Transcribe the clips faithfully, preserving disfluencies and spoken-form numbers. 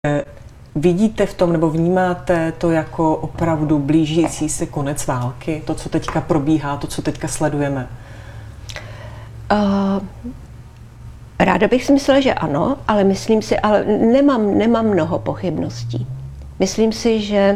Vidíte v tom, nebo vnímáte to jako opravdu blížící se konec války? To, co teďka probíhá, to, co teďka sledujeme? Uh, ráda bych si myslela, že ano, ale myslím si, ale nemám, nemám mnoho pochybností. Myslím si, že,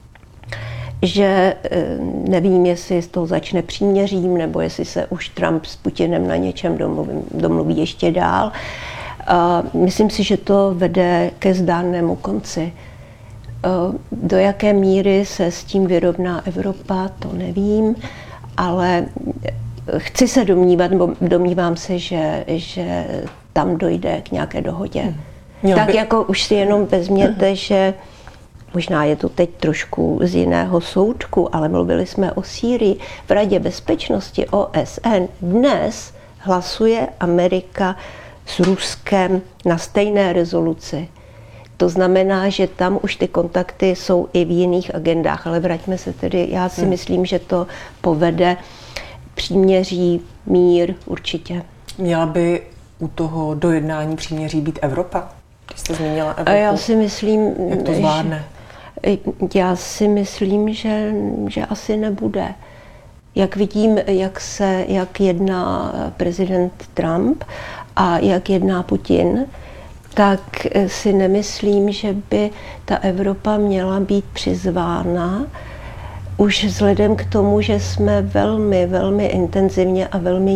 že nevím, jestli z toho začne příměřím, nebo jestli se už Trump s Putinem na něčem domluví, domluví ještě dál. Uh, myslím si, že to vede ke zdárnému konci. Uh, do jaké míry se s tím vyrovná Evropa, to nevím, ale chci se domnívat, nebo domnívám se, že, že tam dojde k nějaké dohodě. Hmm. Tak by... jako už si jenom vezměte, že možná je to teď trošku z jiného soudku, ale mluvili jsme o Sýrii. V Radě bezpečnosti O S N dnes hlasuje Amerika s Ruskem na stejné rezoluci. To znamená, že tam už ty kontakty jsou i v jiných agendách, ale vraťme se tedy, já si hmm. myslím, že to povede příměří, mír určitě. Měla by u toho dojednání příměří být Evropa? Když jste zmínila Evropu. A já si myslím, jak to zvládne? Že, já si myslím, že, že asi nebude. Jak vidím, jak se, jak jedná prezident Trump a jak jedná Putin, tak si nemyslím, že by ta Evropa měla být přizvána už vzhledem k tomu, že jsme velmi, velmi intenzivně a velmi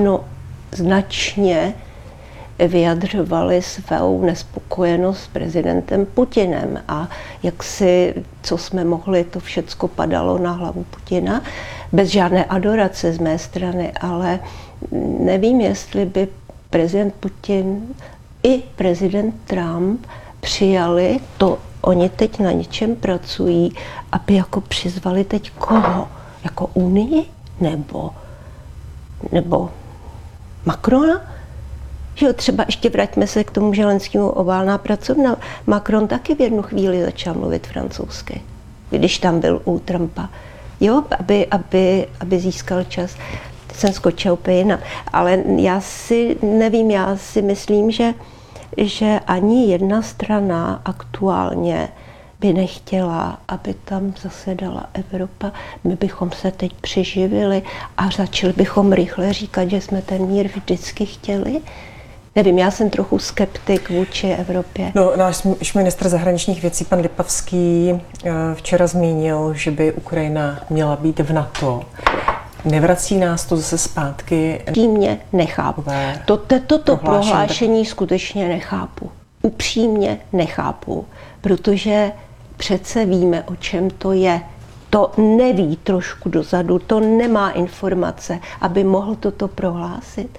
jednoznačně vyjadřovali svou nespokojenost s prezidentem Putinem a jak si, co jsme mohli, to všecko padalo na hlavu Putina, bez žádné adorace z mé strany, ale nevím, jestli by prezident Putin i prezident Trump přijali to, oni teď na něčem pracují, aby jako přizvali teď koho? Jako Unii? Nebo, nebo Macrona? Že jo, třeba ještě vraťme se k tomu Želenskému, oválná pracovna. Macron taky v jednu chvíli začal mluvit francouzsky, když tam byl u Trumpa. Jo, aby, aby, aby získal čas. Teď jsem skočila úplně jinam. Ale já si nevím, já si myslím, že že ani jedna strana aktuálně by nechtěla, aby tam zasedala Evropa. My bychom se teď přiživili a začali bychom rychle říkat, že jsme ten mír vždycky chtěli. Nevím, já jsem trochu skeptik vůči Evropě. No, náš ministr zahraničních věcí, pan Lipavský, včera zmínil, že by Ukrajina měla být v NATO. Nevrací nás to zase zpátky? Upřímně nechápu. Toto to, to prohlášení skutečně nechápu. Upřímně nechápu, protože přece víme, o čem to je. To neví trošku dozadu, to nemá informace, aby mohl toto prohlásit.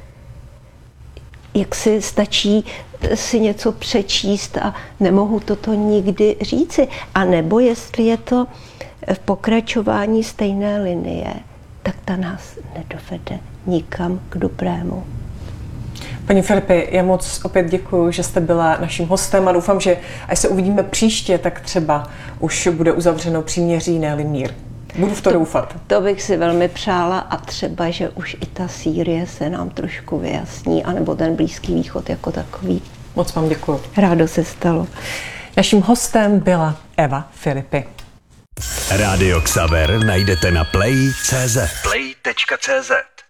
Jak si stačí si něco přečíst a nemohu toto nikdy říci. A nebo jestli je to v pokračování stejné linie, tak ta nás nedovede nikam k dobrému. Paní Filipi, já moc opět děkuji, že jste byla naším hostem a doufám, že až se uvidíme příště, tak třeba už bude uzavřeno příměří, ne-li mír. Budu v to, to doufat. To bych si velmi přála a třeba, že už i ta Sýrie se nám trošku vyjasní, anebo ten Blízký východ jako takový. Moc vám děkuji. Rádo se stalo. Naším hostem byla Eva Filipi. Rádio Xaver najdete na play tečka cé zet. play tečka cé zet